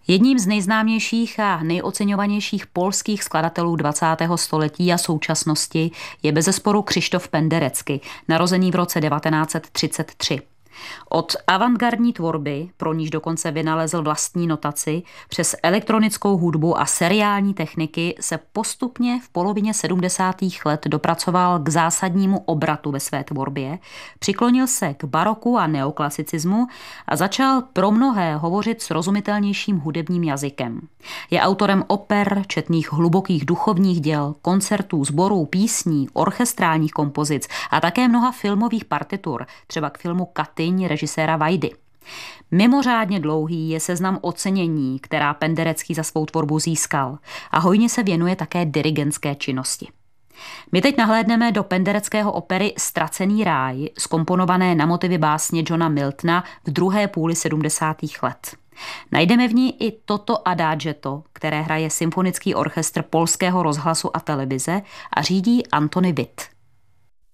Jedním z nejznámějších a nejoceňovanějších polských skladatelů 20. století a současnosti je bezesporu Krzysztof Penderecki, narozený v roce 1933. Od avantgardní tvorby, pro níž dokonce vynalezl vlastní notaci, přes elektronickou hudbu a seriální techniky se postupně v polovině 70. let dopracoval k zásadnímu obratu ve své tvorbě, přiklonil se k baroku a neoklasicismu a začal pro mnohé hovořit srozumitelnějším hudebním jazykem. Je autorem oper, četných hlubokých duchovních děl, koncertů, sborů, písní, orchestrálních kompozic a také mnoha filmových partitur, třeba k filmu Katyň režiséra Vajdy. Mimořádně dlouhý je seznam ocenění, která Penderecký za svou tvorbu získal, a hojně se věnuje také dirigentské činnosti. My teď nahlédneme do Pendereckého opery Ztracený ráj, zkomponované na motivy básně Johna Miltona v druhé půli 70. let. Najdeme v ní i toto adagetto, které hraje symfonický orchestr Polského rozhlasu a televize a řídí Antony Witt.